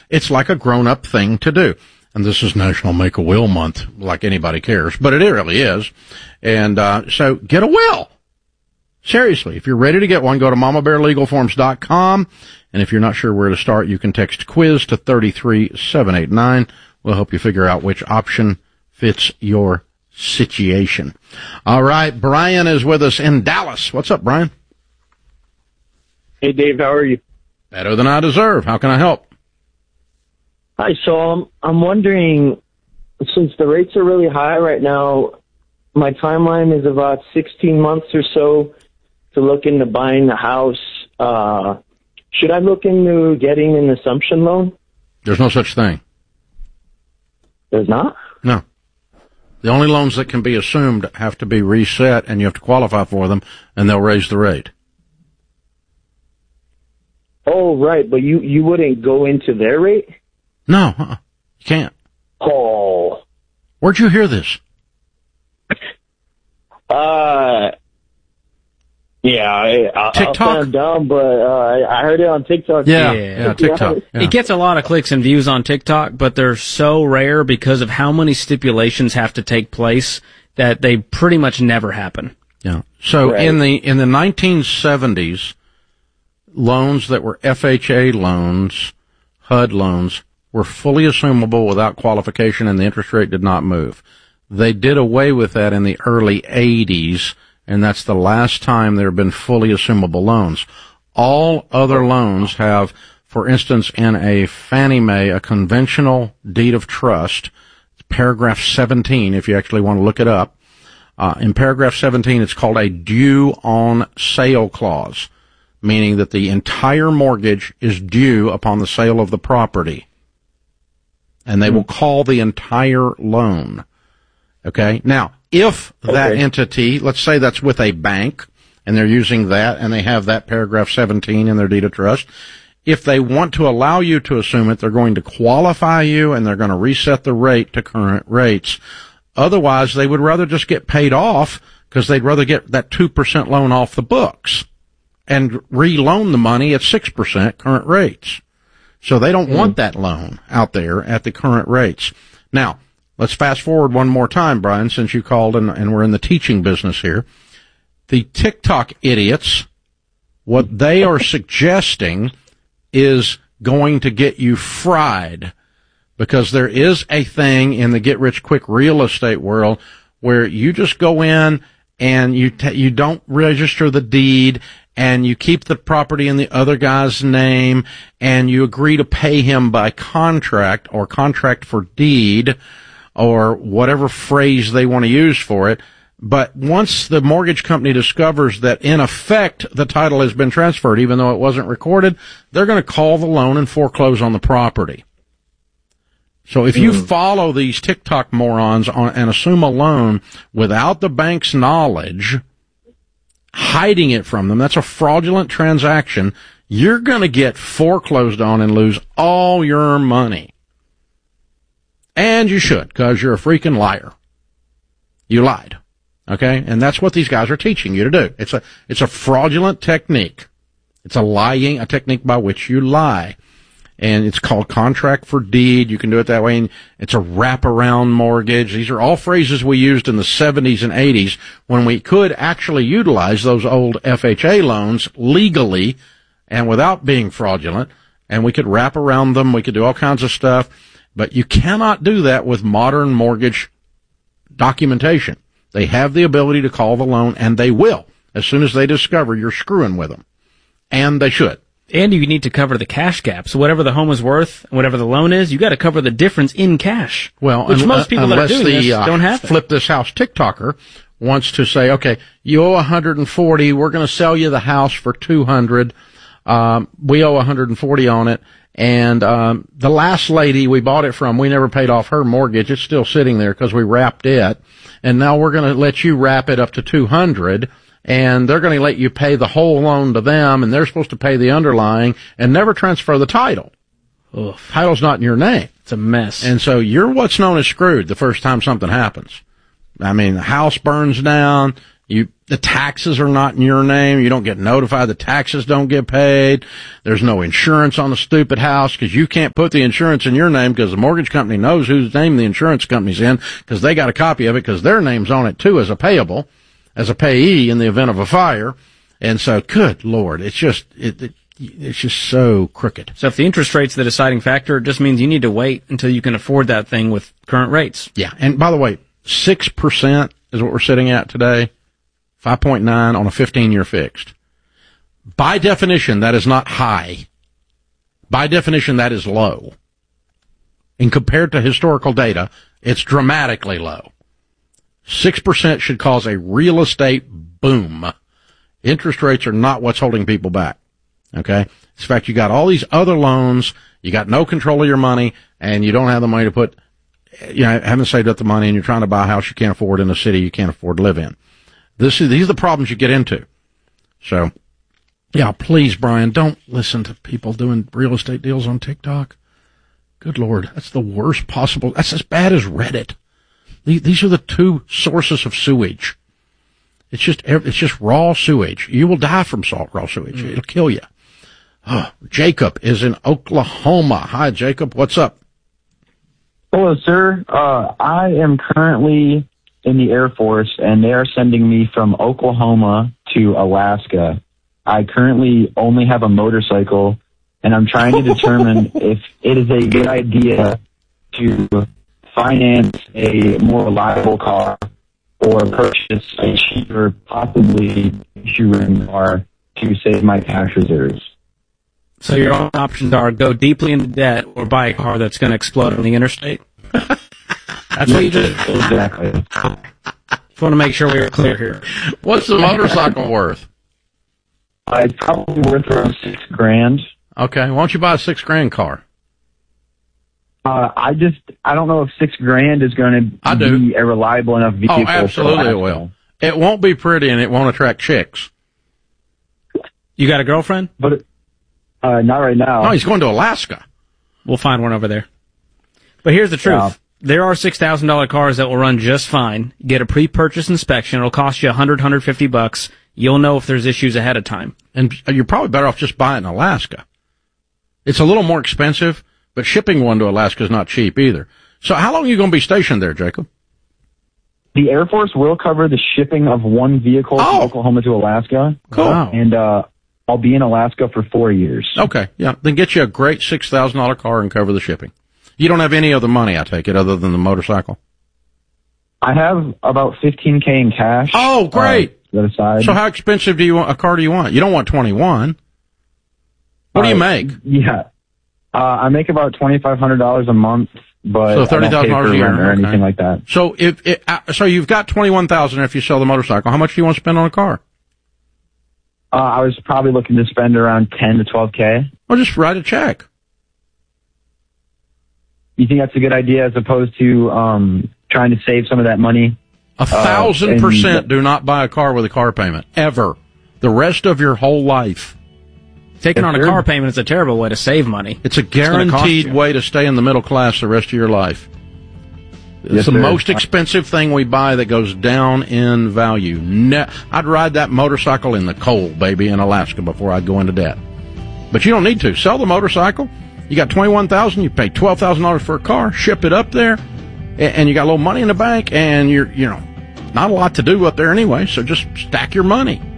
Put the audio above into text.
It's like a grown-up thing to do. And this is National Make-A-Will Month, like anybody cares, but it really is. And so get a will. Seriously, if you're ready to get one, go to mamabearlegalforms.com. And if you're not sure where to start, you can text quiz to 33789. We'll help you figure out which option fits your situation. All right, Brian is with us in Dallas. What's up, Brian? Hey, Dave, how are you? Better than I deserve. How can I help? Hi, so I'm wondering, since the rates are really high right now, my timeline is about 16 months or so to look into buying a house. Should I look into getting an assumption loan? There's no such thing. There's not? No. The only loans that can be assumed have to be reset, and you have to qualify for them, and they'll raise the rate. Oh, right, but you wouldn't go into their rate? No, you can't. Oh. Where'd you hear this? Yeah, TikTok? I'll sound dumb, but I heard it on TikTok. Yeah, TikTok. Yeah. It gets a lot of clicks and views on TikTok, but they're so rare because of how many stipulations have to take place that they pretty much never happen. Yeah. So Right. in the 1970s, loans that were FHA loans, HUD loans, were fully assumable without qualification, and the interest rate did not move. They did away with that in the early 80s, and that's the last time there have been fully assumable loans. All other loans have, for instance, in a Fannie Mae, a conventional deed of trust, paragraph 17, if you actually want to look it up. In paragraph 17, it's called a due on sale clause, meaning that the entire mortgage is due upon the sale of the property. And they will call the entire loan. Okay? Now, if that entity, let's say that's with a bank, and they're using that, and they have that paragraph 17 in their deed of trust, if they want to allow you to assume it, they're going to qualify you, and they're going to reset the rate to current rates. Otherwise, they would rather just get paid off, because they'd rather get that 2% loan off the books and re-loan the money at 6% current rates. So they don't want that loan out there at the current rates. Now, let's fast forward one more time, Brian, since you called and we're in the teaching business here. The TikTok idiots, what they are suggesting is going to get you fried, because there is a thing in the get-rich-quick real estate world where you just go in and you don't register the deed, and you keep the property in the other guy's name, and you agree to pay him by contract or contract for deed or whatever phrase they want to use for it. But once the mortgage company discovers that, in effect, the title has been transferred, even though it wasn't recorded, they're going to call the loan and foreclose on the property. So if you follow these TikTok morons and assume a loan without the bank's knowledge, hiding it from them, that's a fraudulent transaction, you're going to get foreclosed on and lose all your money. And you should, because you're a freaking liar. You lied. Okay? And that's what these guys are teaching you to do. It's a fraudulent technique. It's a technique by which you lie. And it's called contract for deed. You can do it that way. And it's a wraparound mortgage. These are all phrases we used in the 70s and 80s when we could actually utilize those old FHA loans legally and without being fraudulent. And we could wrap around them. We could do all kinds of stuff. But you cannot do that with modern mortgage documentation. They have the ability to call the loan, and they will, as soon as they discover you're screwing with them. And they should. And you need to cover the cash gap. So whatever the home is worth, whatever the loan is, you got to cover the difference in cash. Well, which most people that are doing this don't have. Flip This House TikToker wants to say, okay, you owe 140. We're going to sell you the house for 200. We owe 140 on it. And the last lady we bought it from, we never paid off her mortgage. It's still sitting there because we wrapped it. And now we're going to let you wrap it up to 200. And they're going to let you pay the whole loan to them, and they're supposed to pay the underlying and never transfer the title. Ugh. Title's not in your name. It's a mess. And so you're what's known as screwed the first time something happens. I mean, the house burns down, you The taxes are not in your name. You don't get notified. The taxes don't get paid. There's no insurance on the stupid house because you can't put the insurance in your name because the mortgage company knows whose name the insurance company's in because they got a copy of it because their name's on it too as a payable, as a payee in the event of a fire. And so, good Lord, it's just so crooked. So if the interest rate's the deciding factor, it just means you need to wait until you can afford that thing with current rates. Yeah. And by the way, 6% is what we're sitting at today. 5.9 on a 15-year fixed. By definition, that is not high. By definition, that is low. And compared to historical data, it's dramatically low. 6% should cause a real estate boom. Interest rates are not what's holding people back. Okay? In fact, you got all these other loans, you got no control of your money, and you don't have the money to put, haven't saved up the money, and you're trying to buy a house you can't afford in a city you can't afford to live in. These are the problems you get into. So, yeah, please, Brian, don't listen to people doing real estate deals on TikTok. Good Lord, that's the worst possible. That's as bad as Reddit. These are the two sources of sewage. It's just raw sewage. You will die from raw sewage. It'll kill you. Oh, Jacob is in Oklahoma. Hi, Jacob. What's up? Hello, sir. I am currently in the Air Force, and they are sending me from Oklahoma to Alaska. I currently only have a motorcycle, and I'm trying to determine if it is a good idea to finance a more reliable car or purchase a cheaper, possibly issue-ring car to save my cash reserves. So your only options are go deeply into debt or buy a car that's going to explode on the interstate? That's what you do. Exactly. Just want to make sure we're clear here. What's the motorcycle worth? It's probably worth around $6,000. Okay, why don't you buy a $6,000 car? I don't know if $6,000 is going to be a reliable enough vehicle. Oh, absolutely it will. It won't be pretty and it won't attract chicks. You got a girlfriend? But not right now. No, he's going to Alaska. We'll find one over there. But here's the truth. Yeah. There are $6,000 cars that will run just fine. Get a pre-purchase inspection. It'll cost you $150. You'll know if there's issues ahead of time. And you're probably better off just buying in Alaska. It's a little more expensive, but shipping one to Alaska is not cheap either. So how long are you going to be stationed there, Jacob? The Air Force will cover the shipping of one vehicle from Oklahoma to Alaska. Cool. Wow. And I'll be in Alaska for 4 years. Okay, yeah. Then get you a great $6,000 car and cover the shipping. You don't have any other money, I take it, other than the motorcycle? I have about $15K in cash. Oh, great. Set aside. So how expensive car do you want? You don't want 21. What do you make? Yeah. I make about $2,500 a month, but so $30,000 a year or anything like that. So so you've got $21,000 if you sell the motorcycle. How much do you want to spend on a car? I was probably looking to spend around $10 to $12K. Well, just write a check. You think that's a good idea as opposed to trying to save some of that money? 1,000% do not buy a car with a car payment, ever. The rest of your whole life. Taking on a car payment is a terrible way to save money. It's a guaranteed way to stay in the middle class the rest of your life. It's the most expensive thing we buy that goes down in value. I'd ride that motorcycle in the cold, baby, in Alaska before I'd go into debt. But you don't need to. Sell the motorcycle. You got $21,000. You pay $12,000 for a car. Ship it up there, and you got a little money in the bank, and you're not a lot to do up there anyway. So just stack your money.